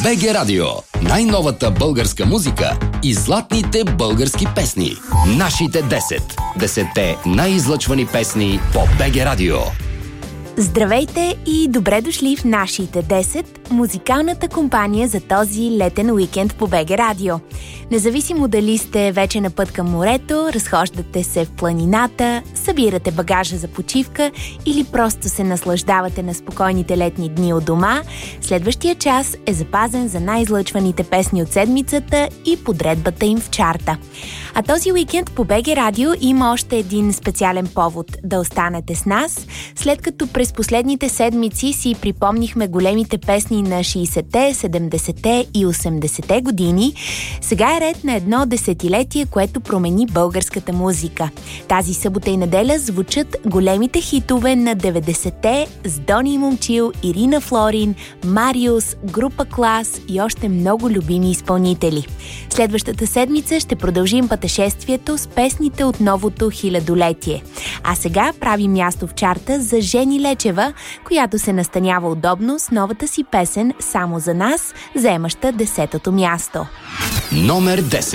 БГ Радио. Най-новата българска музика и златните български песни. Нашите 10. 10 най-излъчвани песни по БГ Радио. Здравейте и добре дошли в нашите 10, музикалната компания за този летен уикенд по БГ Радио. Независимо дали сте вече на път към морето, разхождате се в планината, събирате багажа за почивка или просто се наслаждавате на спокойните летни дни у дома, следващия час е запазен за най-излъчваните песни от седмицата и подредбата им в чарта. А този уикенд по БГ Радио има още един специален повод да останете с нас, след като през последните седмици си припомнихме големите песни на 60-те, 70-те и 80-те години. Сега е ред на едно десетилетие, което промени българската музика. Тази събота и неделя звучат големите хитове на 90-те с Дони Момчил, Ирина Флорин, Мариус, група Клас и още много любими изпълнители. Следващата седмица ще продължим пътешествието с песните от новото хилядолетие. А сега правим място в чарта за Жени Лечева, която се настанява удобно с новата си песен «Само за нас», заемаща 10-то място. Номер 10.